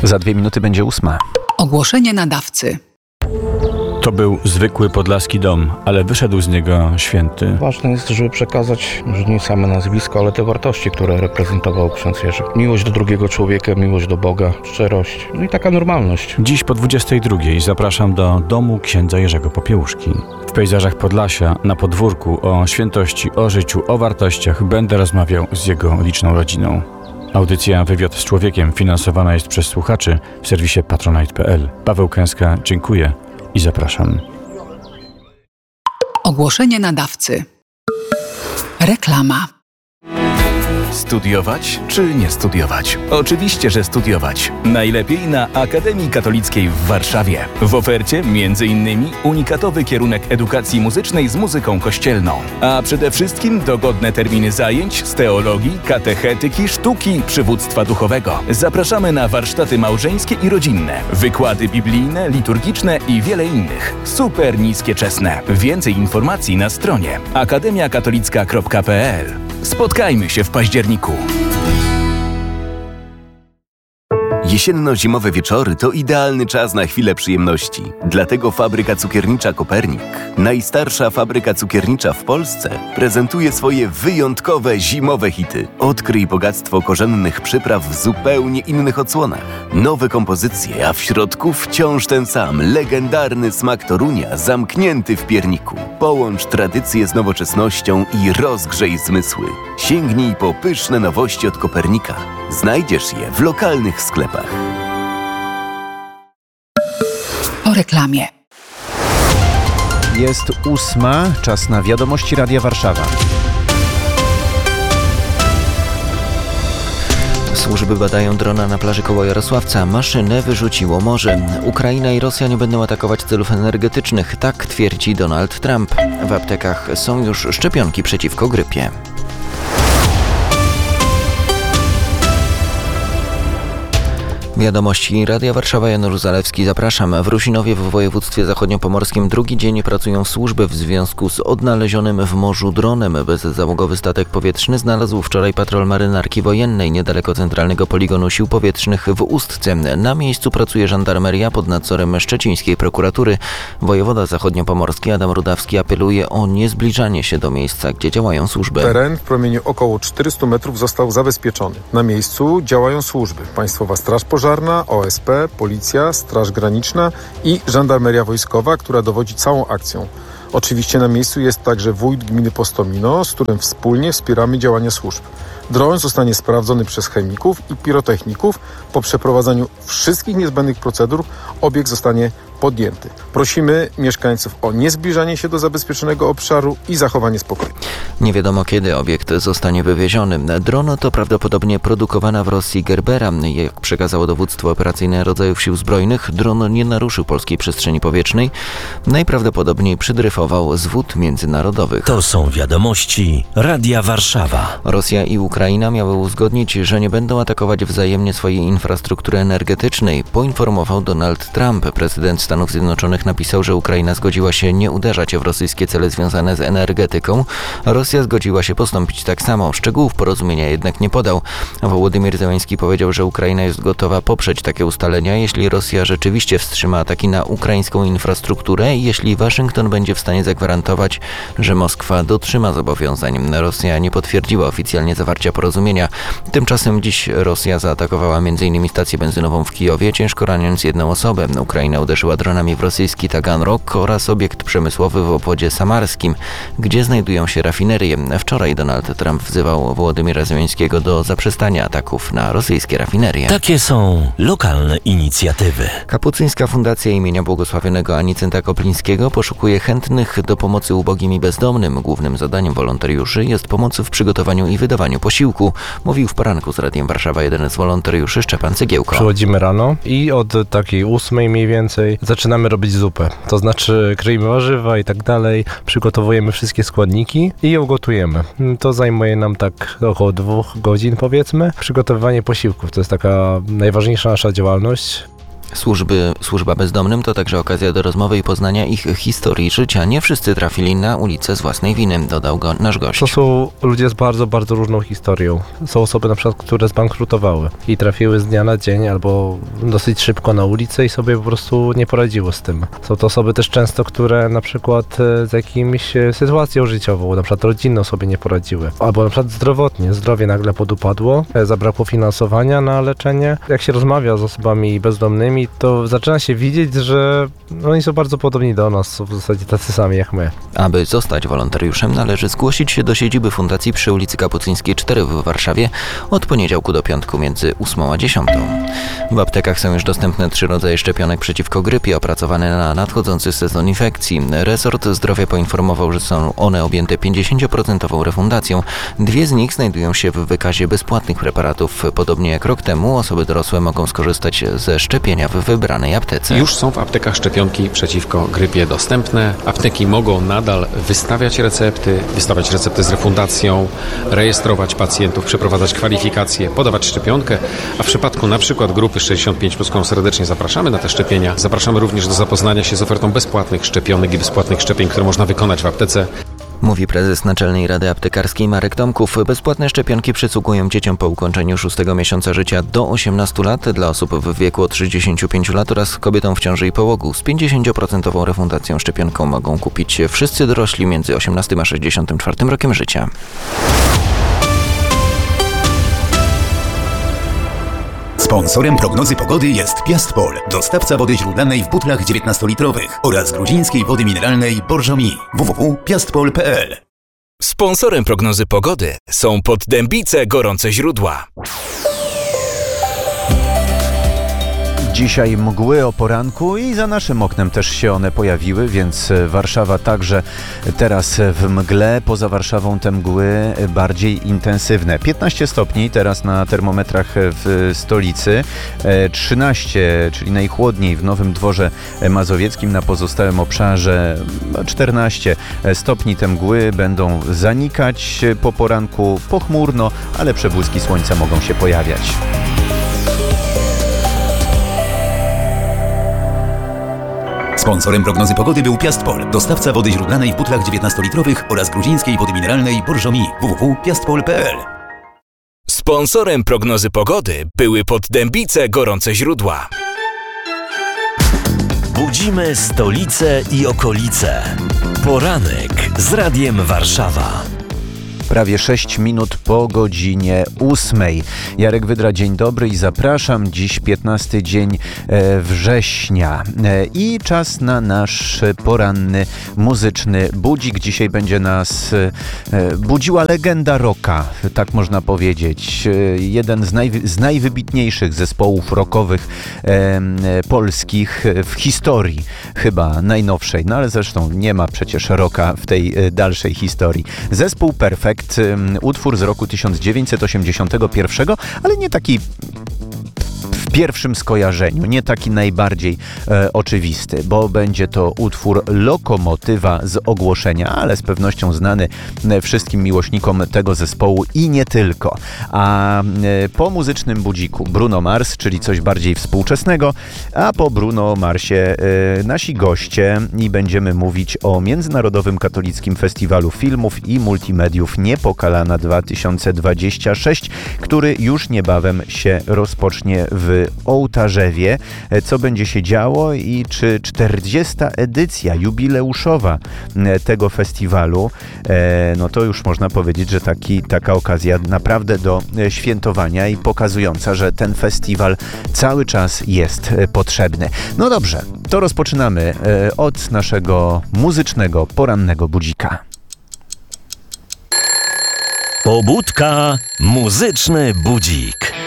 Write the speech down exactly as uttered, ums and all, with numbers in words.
Za dwie minuty będzie ósma. Ogłoszenie nadawcy. To był zwykły podlaski dom, ale wyszedł z niego święty. Ważne jest, żeby przekazać że nie same nazwisko, ale te wartości, które reprezentował ksiądz Jerzy. Miłość do drugiego człowieka, miłość do Boga, szczerość, no i taka normalność. Dziś po dwudziestej drugiej zapraszam do domu księdza Jerzego Popiełuszki. W pejzażach Podlasia, na podwórku, o świętości, o życiu, o wartościach będę rozmawiał z jego liczną rodziną. Audycja Wywiad z człowiekiem finansowana jest przez słuchaczy w serwisie patronite kropka p l. Paweł Kęska, dziękuję i zapraszam. Ogłoszenie nadawcy. Reklama. Studiować czy nie studiować? Oczywiście, że studiować. Najlepiej na Akademii Katolickiej w Warszawie. W ofercie między innymi unikatowy kierunek edukacji muzycznej z muzyką kościelną. A przede wszystkim dogodne terminy zajęć z teologii, katechetyki, sztuki, przywództwa duchowego. Zapraszamy na warsztaty małżeńskie i rodzinne, wykłady biblijne, liturgiczne i wiele innych. Super niskie czesne. Więcej informacji na stronie akademia katolicka kropka p l. Spotkajmy się w październiku. Jesienno-zimowe wieczory to idealny czas na chwilę przyjemności. Dlatego fabryka cukiernicza Kopernik, najstarsza fabryka cukiernicza w Polsce, prezentuje swoje wyjątkowe zimowe hity. Odkryj bogactwo korzennych przypraw w zupełnie innych odsłonach. Nowe kompozycje, a w środku wciąż ten sam, legendarny smak Torunia zamknięty w pierniku. Połącz tradycję z nowoczesnością i rozgrzej zmysły. Sięgnij po pyszne nowości od Kopernika. Znajdziesz je w lokalnych sklepach. Po reklamie. Jest ósma, czas na wiadomości Radia Warszawa. Służby badają drona na plaży koło Jarosławca. Maszynę wyrzuciło morze. Ukraina i Rosja nie będą atakować celów energetycznych. Tak twierdzi Donald Trump. W aptekach są już szczepionki przeciwko grypie. Wiadomości Radia Warszawa, Janusz Zalewski, zapraszam. W Rusinowie w województwie zachodniopomorskim drugi dzień pracują służby w związku z odnalezionym w morzu dronem. Bezzałogowy statek powietrzny znalazł wczoraj patrol marynarki wojennej niedaleko centralnego poligonu sił powietrznych w Ustce. Na miejscu pracuje żandarmeria pod nadzorem szczecińskiej prokuratury. Wojewoda zachodniopomorski Adam Rudawski apeluje o niezbliżanie się do miejsca, gdzie działają służby. Teren w promieniu około czterystu metrów został zabezpieczony. Na miejscu działają służby. Państwowa Straż Pożarna, O S P, Policja, Straż Graniczna i Żandarmeria Wojskowa, która dowodzi całą akcją. Oczywiście na miejscu jest także wójt gminy Postomino, z którym wspólnie wspieramy działania służb. Dron zostanie sprawdzony przez chemików i pirotechników. Po przeprowadzeniu wszystkich niezbędnych procedur obiekt zostanie podjęty. Prosimy mieszkańców o niezbliżanie się do zabezpieczonego obszaru i zachowanie spokoju. Nie wiadomo, kiedy obiekt zostanie wywieziony. Dron to prawdopodobnie produkowana w Rosji Gerbera. Jak przekazało dowództwo operacyjne rodzajów sił zbrojnych, dron nie naruszył polskiej przestrzeni powietrznej. Najprawdopodobniej przydryfował z wód międzynarodowych. To są wiadomości Radia Warszawa. Rosja i Ukraina miały uzgodnić, że nie będą atakować wzajemnie swojej infrastruktury energetycznej, poinformował Donald Trump. Prezydent Stanów Zjednoczonych napisał, że Ukraina zgodziła się nie uderzać w rosyjskie cele związane z energetyką. Rosja zgodziła się postąpić tak samo. Szczegółów porozumienia jednak nie podał. Wołodymyr Zełenski powiedział, że Ukraina jest gotowa poprzeć takie ustalenia, jeśli Rosja rzeczywiście wstrzyma ataki na ukraińską infrastrukturę i jeśli Waszyngton będzie w stanie zagwarantować, że Moskwa dotrzyma zobowiązań. Rosja nie potwierdziła oficjalnie zawarcia porozumienia. Tymczasem dziś Rosja zaatakowała między innymi stację benzynową w Kijowie, ciężko raniąc jedną osobę. Ukraina uderzyła dronami w rosyjski Taganrog oraz obiekt przemysłowy w obwodzie samarskim, gdzie znajdują się rafinerie. Wczoraj Donald Trump wzywał Wołodymyra Zełenskiego do zaprzestania ataków na rosyjskie rafinerie. Takie są lokalne inicjatywy. Kapucyńska Fundacja imienia błogosławionego Anicenta Koplińskiego poszukuje chętnych do pomocy ubogim i bezdomnym. Głównym zadaniem wolontariuszy jest pomoc w przygotowaniu i wydawaniu posiłku, mówił w poranku z Radiem Warszawa jeden z wolontariuszy, Szczepan Cegiełko. Przychodzimy rano i od takiej ósmej mniej więcej zaczynamy robić zupę. To znaczy kroimy warzywa i tak dalej, przygotowujemy wszystkie składniki i ją gotujemy. To zajmuje nam tak około dwóch godzin powiedzmy. Przygotowywanie posiłków to jest taka najważniejsza nasza działalność. Służby, służba bezdomnym to także okazja do rozmowy i poznania ich historii życia. Nie wszyscy trafili na ulicę z własnej winy, dodał go nasz gość. To są ludzie z bardzo, bardzo różną historią. Są osoby na przykład, które zbankrutowały i trafiły z dnia na dzień albo dosyć szybko na ulicę i sobie po prostu nie poradziły z tym. Są to osoby też często, które na przykład z jakimś sytuacją życiową, na przykład rodzinną sobie nie poradziły. Albo na przykład zdrowotnie, zdrowie nagle podupadło, zabrakło finansowania na leczenie. Jak się rozmawia z osobami bezdomnymi, to zaczyna się widzieć, że oni są bardzo podobni do nas, są w zasadzie tacy sami jak my. Aby zostać wolontariuszem, należy zgłosić się do siedziby fundacji przy ulicy Kapucyńskiej cztery w Warszawie od poniedziałku do piątku między ósmą a dziesiątą. W aptekach są już dostępne trzy rodzaje szczepionek przeciwko grypie opracowane na nadchodzący sezon infekcji. Resort Zdrowia poinformował, że są one objęte pięćdziesięcioprocentową refundacją. Dwie z nich znajdują się w wykazie bezpłatnych preparatów. Podobnie jak rok temu osoby dorosłe mogą skorzystać ze szczepienia w wybranej aptece. Już są w aptekach szczepionki przeciwko grypie dostępne. Apteki mogą nadal wystawiać recepty, wystawiać recepty z refundacją, rejestrować pacjentów, przeprowadzać kwalifikacje, podawać szczepionkę, a w przypadku na przykład grupy sześćdziesiąt pięć plus, którą serdecznie zapraszamy na te szczepienia, zapraszamy również do zapoznania się z ofertą bezpłatnych szczepionek i bezpłatnych szczepień, które można wykonać w aptece. Mówi prezes Naczelnej Rady Aptekarskiej Marek Tomków. Bezpłatne szczepionki przysługują dzieciom po ukończeniu szóstego miesiąca życia do osiemnastu lat, dla osób w wieku od sześćdziesięciu pięciu lat oraz kobietom w ciąży i połogu. Z pięćdziesięcioprocentową refundacją szczepionką mogą kupić wszyscy dorośli między osiemnastym a sześćdziesiątym czwartym rokiem życia. Sponsorem prognozy pogody jest Piastpol, dostawca wody źródlanej w butlach dziewiętnastolitrowych oraz gruzińskiej wody mineralnej Borżomi. w w w kropka piastpol kropka p l. Sponsorem prognozy pogody są Poddębice Gorące Źródła. Dzisiaj mgły o poranku i za naszym oknem też się one pojawiły, więc Warszawa także teraz w mgle. Poza Warszawą te mgły bardziej intensywne. piętnaście stopni teraz na termometrach w stolicy, trzynaście, czyli najchłodniej w Nowym Dworze Mazowieckim, na pozostałym obszarze czternaście stopni. Te mgły będą zanikać po poranku, pochmurno, ale przebłyski słońca mogą się pojawiać. Sponsorem prognozy pogody był Piastpol, dostawca wody źródlanej w butlach dziewiętnastolitrowych oraz gruzińskiej wody mineralnej Borżomi. w w w kropka piastpol kropka p l. Sponsorem prognozy pogody były Poddębice Gorące Źródła. Budzimy stolicę i okolice. Poranek z Radiem Warszawa. Prawie sześć minut po godzinie ósmej. Jarek Wydra, dzień dobry i zapraszam. Dziś piętnasty dzień września i czas na nasz poranny muzyczny budzik. Dzisiaj będzie nas budziła legenda rocka, tak można powiedzieć. Jeden z, naj, z najwybitniejszych zespołów rockowych e, polskich w historii, chyba najnowszej, no ale zresztą nie ma przecież rocka w tej dalszej historii. Zespół Perfekt. Utwór z roku tysiąc dziewięćset osiemdziesiątego pierwszego, ale nie taki w pierwszym skojarzeniu, nie taki najbardziej e, oczywisty, bo będzie to utwór Lokomotywa z ogłoszenia, ale z pewnością znany e, wszystkim miłośnikom tego zespołu i nie tylko. A e, po muzycznym budziku Bruno Mars, czyli coś bardziej współczesnego, a po Bruno Marsie e, nasi goście i będziemy mówić o Międzynarodowym Katolickim Festiwalu Filmów i Multimediów Niepokalana dwa tysiące dwadzieścia sześć, który już niebawem się rozpocznie w Ołtarzewie. Co będzie się działo i czy czterdziesta edycja jubileuszowa tego festiwalu, no to już można powiedzieć, że taki, taka okazja naprawdę do świętowania i pokazująca, że ten festiwal cały czas jest potrzebny. No dobrze, to rozpoczynamy od naszego muzycznego porannego budzika. Pobudka, muzyczny budzik.